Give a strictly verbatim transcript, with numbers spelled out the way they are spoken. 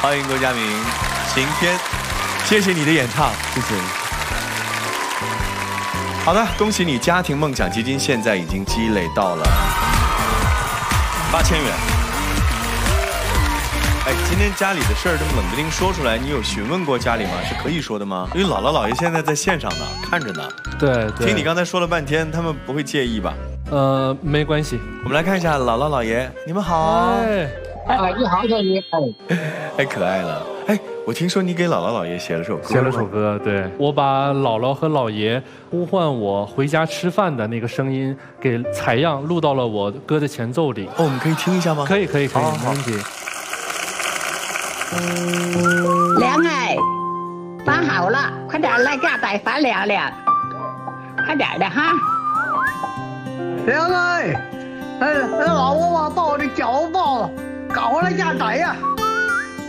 欢迎郭嘉明，晴天，谢谢你的演唱， 谢谢。 好的，恭喜你，家庭梦想基金现在已经积累到了八千元。哎，今天家里的事儿这么冷不丁说出来，你有询问过家里吗？是可以说的吗？因为姥姥姥爷现在在线上呢，看着呢。 对对。 听你刚才说了半天，他们不会介意吧？ 呃，没关系。 我们来看一下姥姥姥爷，你们好。 哎， 哎，你好，小姨。 太可爱了。哎，我听说你给姥姥姥爷写了首歌。 写了首歌，对，我把姥姥和姥爷呼唤我回家吃饭的那个声音给采样录到了我歌的前奏里。 哦，我们可以听一下吗？ 可以，可以，可以， 好没问题。 凉哎，饭好了，快点来家带饭凉凉，快点的哈。 凉哎，哎，老婆把包的饺子包了，赶快来家带呀。